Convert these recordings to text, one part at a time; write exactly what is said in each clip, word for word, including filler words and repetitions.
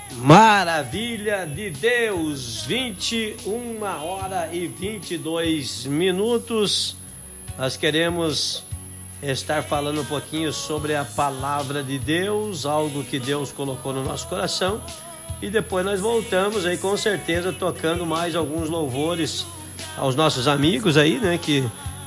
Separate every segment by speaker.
Speaker 1: Maravilha de Deus, vinte e uma horas e vinte e dois minutos. Nós queremos estar falando um pouquinho sobre a palavra de Deus, algo que Deus colocou no nosso coração. E depois nós voltamos aí com certeza tocando mais alguns louvores aos nossos amigos aí, né, que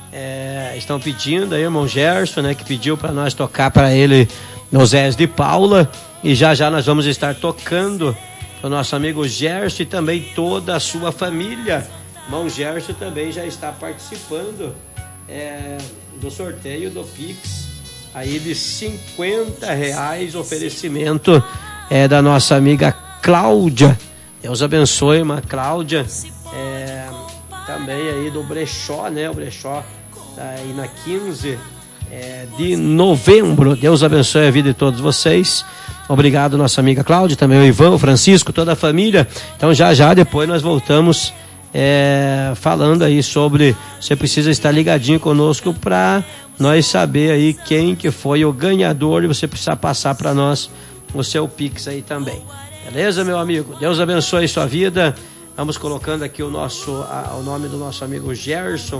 Speaker 1: é, estão pedindo aí, o irmão Gerson, né, que pediu para nós tocar para ele Osés de Paula. E já já nós vamos estar tocando o nosso amigo Gerson e também toda a sua família. Irmão Gerson também já está participando é, do sorteio do Pix aí de cinquenta reais, oferecimento é, da nossa amiga Cláudia. Deus abençoe, irmã Cláudia, é, também aí do Brechó, né? O Brechó tá aí na quinze é, de novembro. Deus abençoe a vida de todos vocês. Obrigado, nossa amiga Cláudia, também o Ivan, o Francisco, toda a família. Então já já depois nós voltamos é, falando aí sobre, você precisa estar ligadinho conosco para nós saber aí quem que foi o ganhador e você precisa passar para nós o seu Pix aí também. Beleza, meu amigo? Deus abençoe a sua vida. Vamos colocando aqui o nosso, a, o nome do nosso amigo Gerson,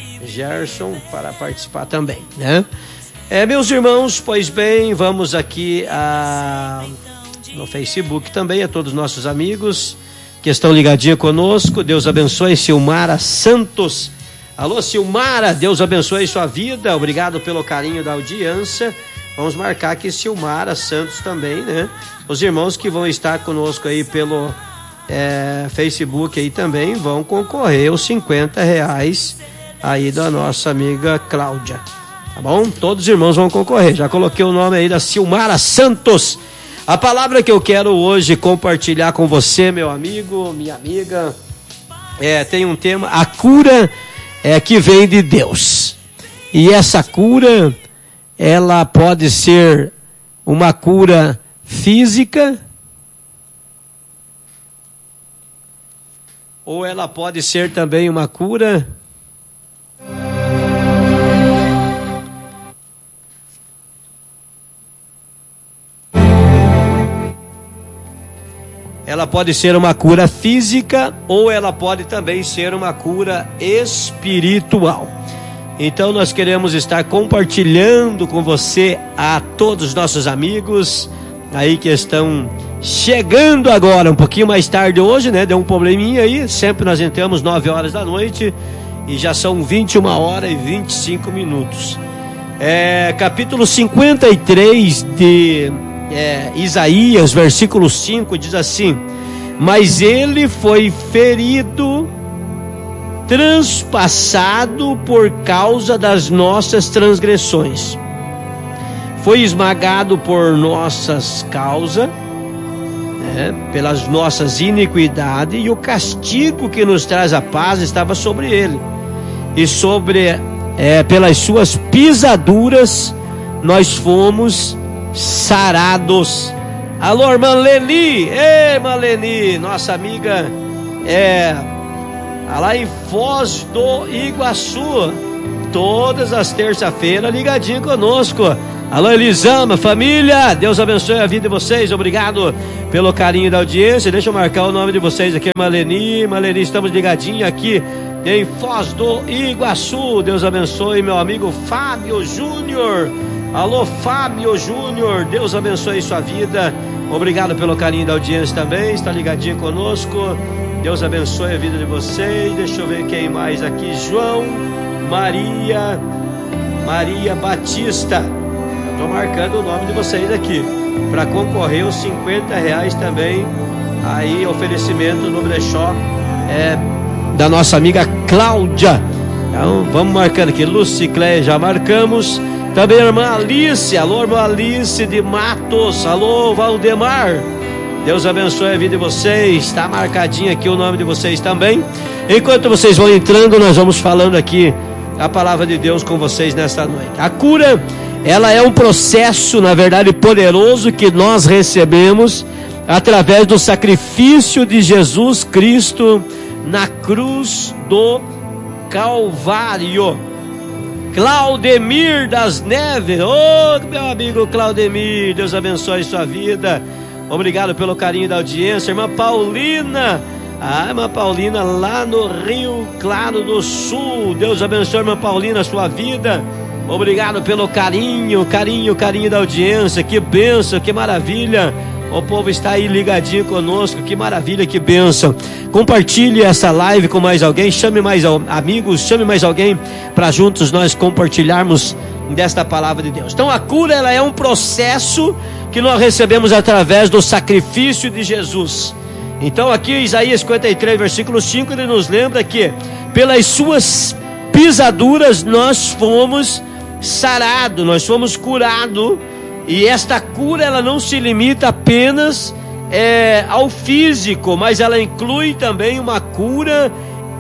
Speaker 1: Gerson para participar também, né? É, meus irmãos, pois bem, vamos aqui a, no Facebook também, a todos os nossos amigos que estão ligadinhos conosco. Deus abençoe, Silmara Santos. Alô, Silmara, Deus abençoe sua vida, obrigado pelo carinho da audiência. Vamos marcar aqui Silmara Santos também, né? Os irmãos que vão estar conosco aí pelo é, Facebook aí também vão concorrer aos cinquenta reais aí da nossa amiga Cláudia. Tá bom? Todos os irmãos vão concorrer. Já coloquei o nome aí da Silmara Santos. A palavra que eu quero hoje compartilhar com você, meu amigo, minha amiga, é, tem um tema, a cura é, que vem de Deus. E essa cura, ela pode ser uma cura física, ou ela pode ser também uma cura Ela pode ser uma cura física ou ela pode também ser uma cura espiritual. Então nós queremos estar compartilhando com você, a todos os nossos amigos aí que estão chegando agora, um pouquinho mais tarde hoje, né? Deu um probleminha aí, sempre nós entramos nove horas da noite e já são vinte e uma horas e vinte e cinco minutos. É, capítulo cinquenta e três de... É, Isaías, versículo cinco, diz assim: mas ele foi ferido, transpassado por causa das nossas transgressões, foi esmagado por nossas causas, né, pelas nossas iniquidades, e o castigo que nos traz a paz estava sobre ele, e sobre é, pelas suas pisaduras nós fomos sarados. Alô, irmã Leni, ei, irmã Leni, nossa amiga é lá em Foz do Iguaçu, todas as terças-feiras ligadinho conosco. Alô, Elisama, família, Deus abençoe a vida de vocês, obrigado pelo carinho da audiência. Deixa eu marcar o nome de vocês aqui, irmã Leni, irmã Leni, estamos ligadinhos aqui em Foz do Iguaçu. Deus abençoe meu amigo Fábio Júnior. Alô, Fábio Júnior, Deus abençoe sua vida. Obrigado pelo carinho da audiência também, está ligadinho conosco. Deus abençoe a vida de vocês. Deixa eu ver quem mais aqui. João Maria Maria Batista. Estou marcando o nome de vocês aqui para concorrer aos cinquenta reais também. Aí, oferecimento no brechó é, da nossa amiga Cláudia. Então, vamos marcando aqui. Lucicléia, já marcamos. Também a irmã Alice, alô, irmã Alice de Matos, alô, Valdemar, Deus abençoe a vida de vocês, está marcadinho aqui o nome de vocês também. Enquanto vocês vão entrando, nós vamos falando aqui a palavra de Deus com vocês nesta noite. A cura, ela é um processo, na verdade, poderoso que nós recebemos através do sacrifício de Jesus Cristo na cruz do Calvário. Claudemir das Neves, ô oh, meu amigo Claudemir, Deus abençoe sua vida. Obrigado pelo carinho da audiência. Irmã Paulina, a irmã Paulina lá no Rio Claro do Sul. Deus abençoe, irmã Paulina, a sua vida. Obrigado pelo carinho, carinho, carinho da audiência. Que bênção, que maravilha. O povo está aí ligadinho conosco. Que maravilha, que bênção. Compartilhe essa live com mais alguém. Chame mais amigos, chame mais alguém para juntos nós compartilharmos desta palavra de Deus. Então a cura, ela é um processo que nós recebemos através do sacrifício de Jesus. Então aqui Isaías cinquenta e três, versículo cinco, ele nos lembra que pelas suas pisaduras nós fomos sarados, nós fomos curados. E esta cura, ela não se limita apenas é, ao físico, mas ela inclui também uma cura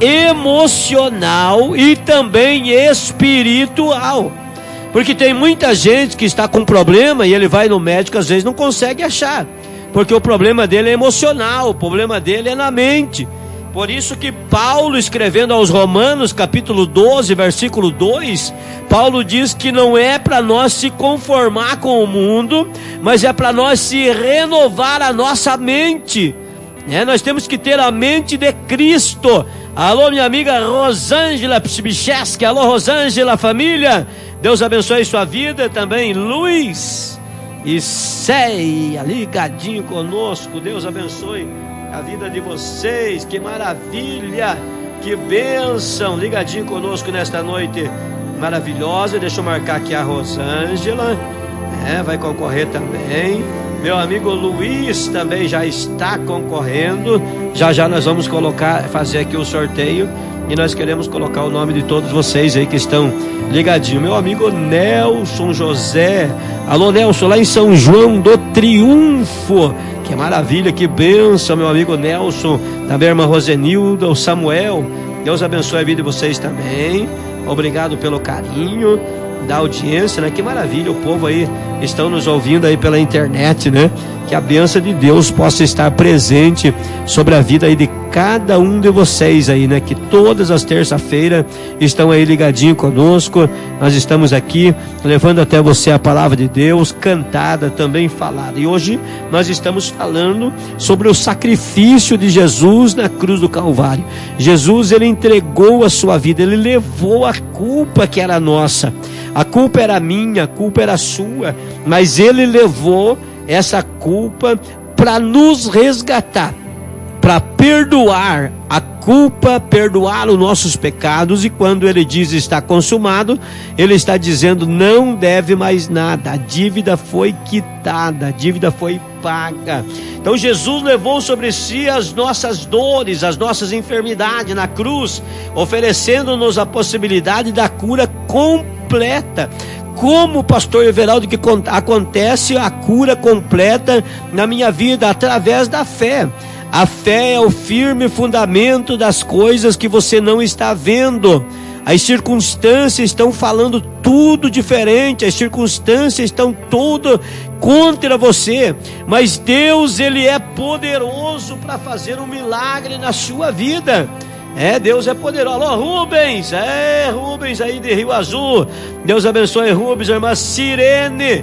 Speaker 1: emocional e também espiritual. Porque tem muita gente que está com problema e ele vai no médico, às vezes não consegue achar, porque o problema dele é emocional, o problema dele é na mente. Por isso que Paulo, escrevendo aos Romanos, capítulo doze, versículo dois, Paulo diz que não é para nós se conformar com o mundo, mas é para nós se renovar a nossa mente. É, nós temos que ter a mente de Cristo. Alô, minha amiga Rosângela Psibicheski, alô, Rosângela, família, Deus abençoe sua vida. Também Luiz e Ceia, ligadinho conosco, Deus abençoe a vida de vocês. Que maravilha, que bênção, ligadinho conosco nesta noite maravilhosa. Deixa eu marcar aqui a Rosângela, é, vai concorrer também. Meu amigo Luiz também já está concorrendo. Já já nós vamos colocar, fazer aqui o sorteio, e nós queremos colocar o nome de todos vocês aí que estão ligadinhos. Meu amigo Nelson José, alô Nelson, lá em São João do Triunfo. Que maravilha, que bênção, meu amigo Nelson. Também a irmã Rosenilda, o Samuel, Deus abençoe a vida de vocês também. Obrigado pelo carinho da audiência, né? Que maravilha, o povo aí estão nos ouvindo aí pela internet, né? Que a bênção de Deus possa estar presente sobre a vida aí de cada um de vocês aí, né? Que todas as terças-feiras estão aí ligadinho conosco. Nós estamos aqui levando até você a palavra de Deus, cantada, também falada. E hoje nós estamos falando sobre o sacrifício de Jesus na cruz do Calvário. Jesus, ele entregou a sua vida, ele levou a culpa que era nossa. A culpa era minha, a culpa era sua, mas ele levou essa culpa para nos resgatar, para perdoar a culpa, perdoar os nossos pecados. E quando ele diz está consumado, ele está dizendo não deve mais nada, a dívida foi quitada, a dívida foi paga. Então Jesus levou sobre si as nossas dores, as nossas enfermidades na cruz, oferecendo-nos a possibilidade da cura completa. Como, pastor Everaldo, que acontece a cura completa na minha vida? Através da fé. A fé é o firme fundamento das coisas que você não está vendo. As circunstâncias estão falando tudo diferente, as circunstâncias estão tudo contra você, mas Deus, ele é poderoso para fazer um milagre na sua vida. É, Deus é poderoso. Alô, Rubens, é, Rubens aí de Rio Azul, Deus abençoe Rubens, irmã Sirene,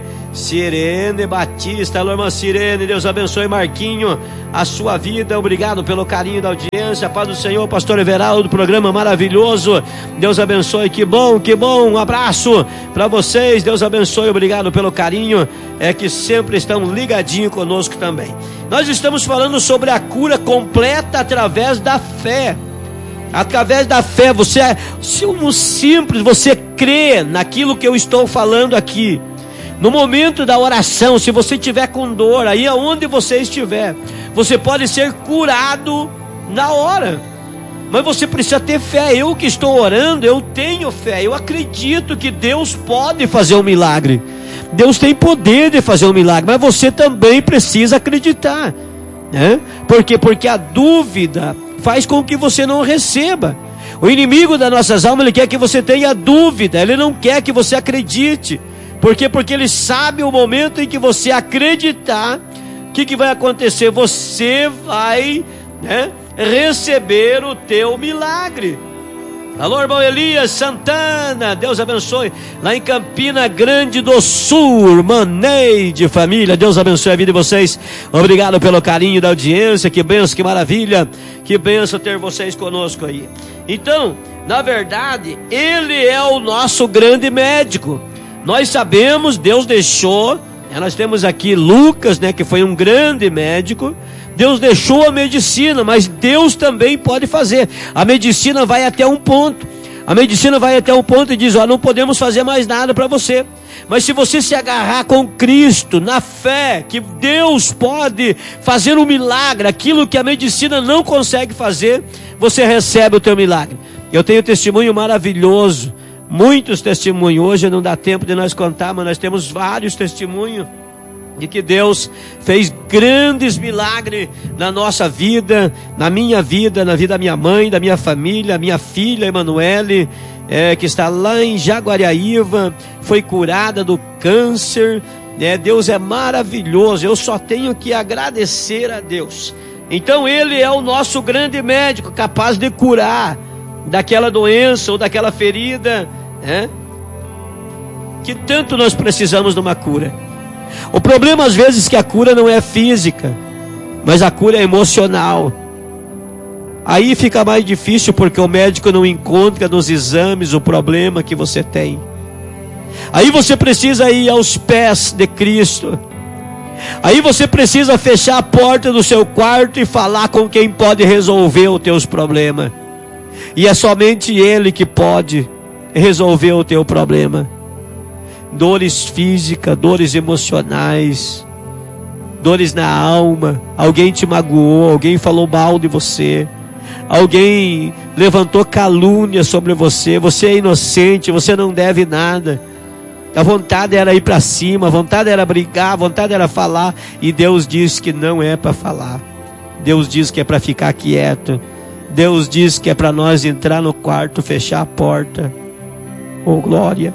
Speaker 1: Sirene Batista, alô, irmã Sirene, Deus abençoe Marquinho, a sua vida, obrigado pelo carinho da audiência, paz do Senhor, pastor Everaldo, programa maravilhoso, Deus abençoe, que bom, que bom, um abraço para vocês, Deus abençoe, obrigado pelo carinho, é que sempre estão ligadinhos conosco também. Nós estamos falando sobre a cura completa através da fé. Através da fé, você é simples, você crê naquilo que eu estou falando aqui. No momento da oração, se você estiver com dor, aí aonde você estiver, você pode ser curado na hora. Mas você precisa ter fé. Eu que estou orando, eu tenho fé. Eu acredito que Deus pode fazer um milagre. Deus tem poder de fazer um milagre, mas você também precisa acreditar, né? Por quê? Porque a dúvida faz com que você não receba. O inimigo das nossas almas, ele quer que você tenha dúvida, ele não quer que você acredite. Por quê? Porque ele sabe o momento em que você acreditar, o que, que vai acontecer? Você vai, né, receber o teu milagre. Alô, irmão Elias Santana, Deus abençoe. Lá em Campina Grande do Sul, irmã Neide, família, Deus abençoe a vida de vocês. Obrigado pelo carinho da audiência, que benção, que maravilha, que benção ter vocês conosco aí. Então, na verdade, Ele é o nosso grande médico. Nós sabemos, Deus deixou, né, nós temos aqui Lucas, né, que foi um grande médico. Deus deixou a medicina, mas Deus também pode fazer. A medicina vai até um ponto. A medicina vai até um ponto e diz, ó, não podemos fazer mais nada para você. Mas se você se agarrar com Cristo, na fé, que Deus pode fazer um milagre, aquilo que a medicina não consegue fazer, você recebe o teu milagre. Eu tenho um testemunho maravilhoso, muitos testemunhos. Hoje não dá tempo de nós contar, mas nós temos vários testemunhos de que Deus fez grandes milagres na nossa vida, na minha vida, na vida da minha mãe, da minha família, minha filha Emanuele, é, que está lá em Jaguariaíva, foi curada do câncer, né? Deus é maravilhoso, eu só tenho que agradecer a Deus. Então Ele é o nosso grande médico, capaz de curar daquela doença ou daquela ferida, né? Que tanto nós precisamos de uma cura. O problema às vezes é que a cura não é física, mas a cura é emocional. Aí fica mais difícil porque o médico não encontra nos exames o problema que você tem. Aí você precisa ir aos pés de Cristo. Aí você precisa fechar a porta do seu quarto e falar com quem pode resolver os teus problemas. E é somente Ele que pode resolver o teu problema. Dores físicas, dores emocionais, dores na alma. Alguém te magoou, alguém falou mal de você, alguém levantou calúnia sobre você. Você é inocente, você não deve nada. A vontade era ir para cima, a vontade era brigar, a vontade era falar. E Deus diz que não é para falar. Deus diz que é para ficar quieto. Deus diz que é para nós entrar no quarto, fechar a porta. Oh, glória!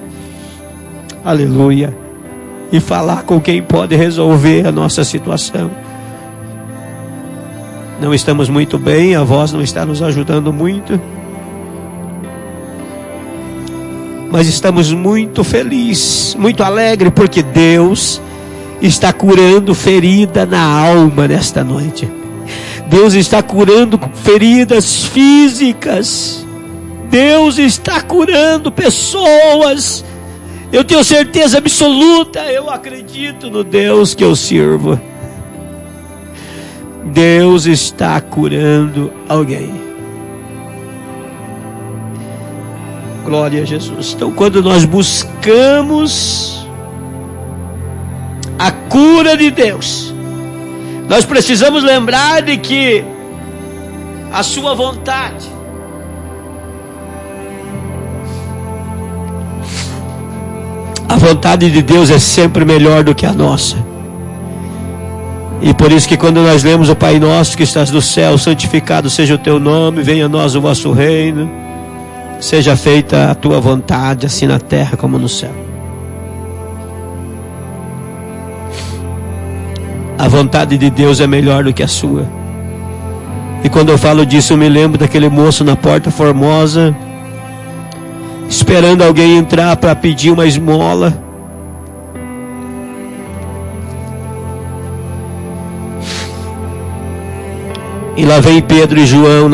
Speaker 1: Aleluia. E falar com quem pode resolver a nossa situação. Não estamos muito bem, a voz não está nos ajudando muito, mas estamos muito felizes, muito alegres, porque Deus está curando ferida na alma nesta noite. Deus está curando feridas físicas. Deus está curando pessoas. Eu tenho certeza absoluta, eu acredito no Deus que eu sirvo. Deus está curando alguém. Glória a Jesus. Então, quando nós buscamos a cura de Deus, nós precisamos lembrar de que a sua vontade, a vontade de Deus é sempre melhor do que a nossa. E por isso que quando nós lemos o Pai Nosso que estás no céu, santificado seja o teu nome, venha a nós o vosso reino, seja feita a tua vontade, assim na terra como no céu. A vontade de Deus é melhor do que a sua. E quando eu falo disso, eu me lembro daquele moço na Porta Formosa, esperando alguém entrar para pedir uma esmola. E lá vem Pedro e João